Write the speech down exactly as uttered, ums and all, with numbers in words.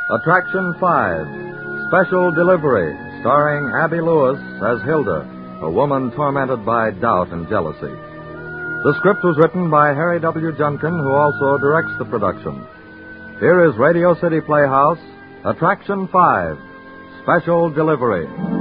Attraction five, Special Delivery, starring Abby Lewis as Hilda, a woman tormented by doubt and jealousy. The script was written by Harry W. Junkin, who also directs the production. Here is Radio City Playhouse, Attraction five, Special Delivery.